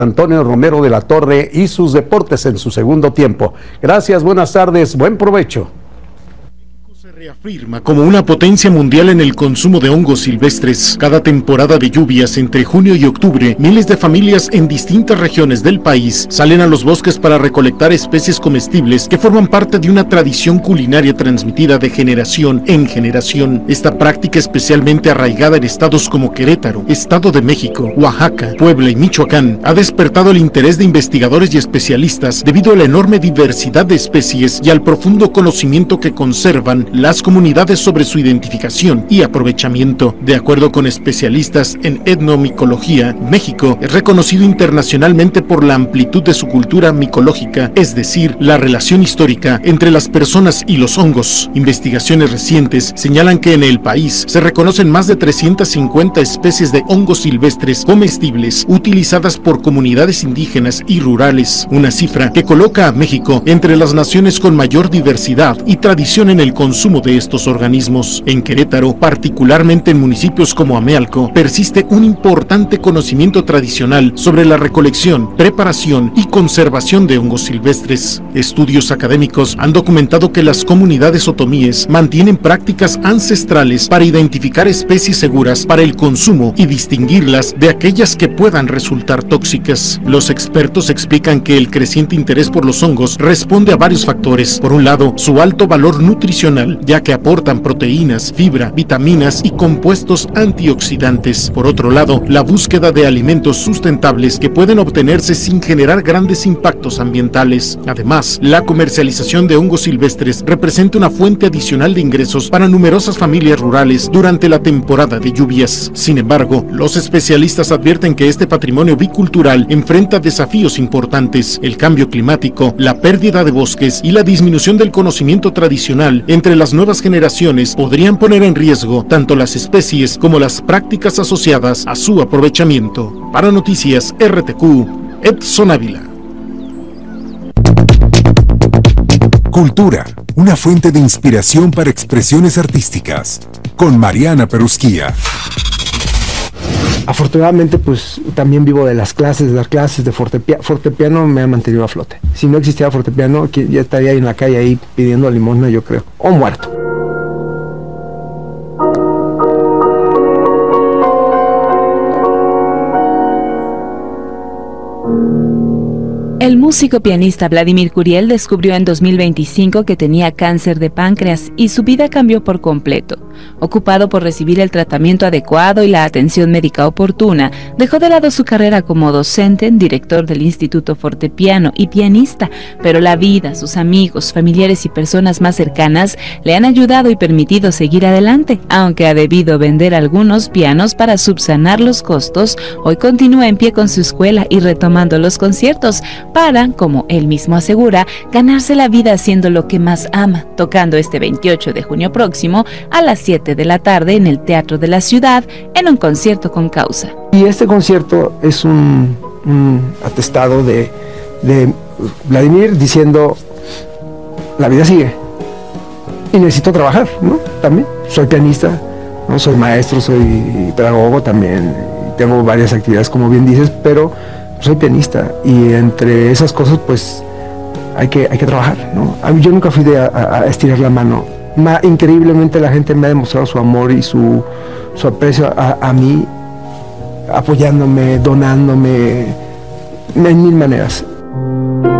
Antonio Romero de la Torre y sus deportes en su segundo tiempo. Gracias, buenas tardes, buen provecho. Reafirma como una potencia mundial en el consumo de hongos silvestres. Cada temporada de lluvias entre junio y octubre, miles de familias en distintas regiones del país salen a los bosques para recolectar especies comestibles que forman parte de una tradición culinaria transmitida de generación en generación. Esta práctica, especialmente arraigada en estados como Querétaro, Estado de México, Oaxaca, Puebla y Michoacán, ha despertado el interés de investigadores y especialistas debido a la enorme diversidad de especies y al profundo conocimiento que conservan las comunidades sobre su identificación y aprovechamiento. De acuerdo con especialistas en etnomicología, México es reconocido internacionalmente por la amplitud de su cultura micológica, es decir, la relación histórica entre las personas y los hongos. Investigaciones recientes señalan que en el país se reconocen más de 350 especies de hongos silvestres comestibles utilizadas por comunidades indígenas y rurales, una cifra que coloca a México entre las naciones con mayor diversidad y tradición en el consumo de estos organismos. En Querétaro, particularmente en municipios como Amealco, persiste un importante conocimiento tradicional sobre la recolección, preparación y conservación de hongos silvestres. Estudios académicos han documentado que las comunidades otomíes mantienen prácticas ancestrales para identificar especies seguras para el consumo y distinguirlas de aquellas que puedan resultar tóxicas. Los expertos explican que el creciente interés por los hongos responde a varios factores. Por un lado, su alto valor nutricional, ya que aportan proteínas, fibra, vitaminas y compuestos antioxidantes. Por otro lado, la búsqueda de alimentos sustentables que pueden obtenerse sin generar grandes impactos ambientales. Además, la comercialización de hongos silvestres representa una fuente adicional de ingresos para numerosas familias rurales durante la temporada de lluvias. Sin embargo, los especialistas advierten que este patrimonio bicultural enfrenta desafíos importantes: el cambio climático, la pérdida de bosques y la disminución del conocimiento tradicional entre las nuevas generaciones podrían poner en riesgo tanto las especies como las prácticas asociadas a su aprovechamiento. Para Noticias RTQ, Edson Ávila. Cultura, una fuente de inspiración para expresiones artísticas, con Mariana Perusquía. Afortunadamente, pues también vivo de las clases, de fortepiano me ha mantenido a flote. Si no existiera fortepiano, ya estaría en la calle ahí pidiendo limosna, yo creo, o muerto. El músico pianista Vladimir Curiel descubrió en 2025 que tenía cáncer de páncreas y su vida cambió por completo. Ocupado por recibir el tratamiento adecuado y la atención médica oportuna, dejó de lado su carrera como docente, director del Instituto Fortepiano y pianista, pero la vida, sus amigos, familiares y personas más cercanas le han ayudado y permitido seguir adelante. Aunque ha debido vender algunos pianos para subsanar los costos, hoy continúa en pie con su escuela y retomando los conciertos para, como él mismo asegura, ganarse la vida haciendo lo que más ama, tocando este 28 de junio próximo a las 7 de la tarde en el Teatro de la Ciudad en un concierto con causa. Y este concierto es un atestado de Vladimir diciendo: la vida sigue y necesito trabajar, ¿no? También soy pianista, ¿no? Soy maestro, soy pedagogo también, tengo varias actividades como bien dices, pero soy pianista y entre esas cosas pues hay que trabajar, ¿no? Yo nunca fui a estirar la mano. Increíblemente la gente me ha demostrado su amor y su aprecio a mí, apoyándome, donándome en mil maneras.